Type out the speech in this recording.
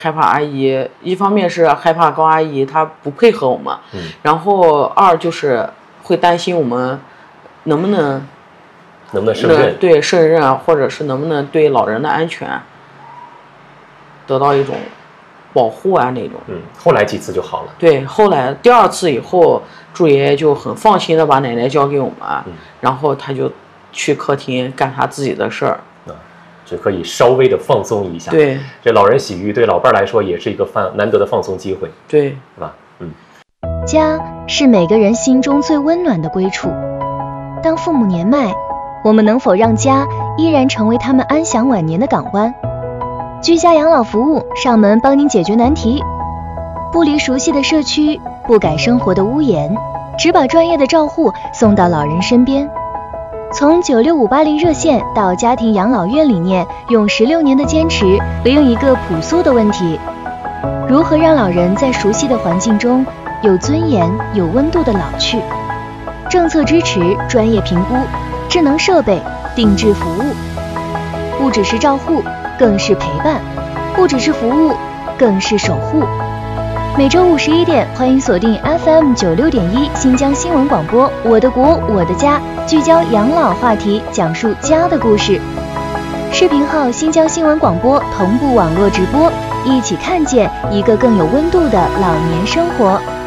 害怕阿姨，一方面是害怕高阿姨她不配合我们，然后二就是会担心我们能不能胜任， 对胜任啊，或者是能不能对老人的安全得到一种保护啊那种。 后来几次就好了。 对，后来第2次以后，祝爷爷就很放心的把奶奶交给我们，然后他就去客厅干他自己的事儿。 就可以稍微的放松一下。 对， 这老人洗浴对老伴来说也是一个难得的放松机会。 对， 是吧？ 家是每个人心中最温暖的归处。当父母年迈，我们能否让家依然成为他们安享晚年的港湾？居家养老服务上门帮您解决难题，不离熟悉的社区，不改生活的屋檐，只把专业的照护送到老人身边。从96580热线到家庭养老院理念，用16年的坚持回应一个朴素的问题：如何让老人在熟悉的环境中有尊严、有温度的老去？政策支持、专业评估、智能设备、定制服务，不只是照护，更是陪伴；不只是服务，更是守护。每周5、11点，欢迎锁定 FM 96.1新疆新闻广播，我的国我的家，聚焦养老话题，讲述家的故事。视频号新疆新闻广播同步网络直播，一起看见一个更有温度的老年生活。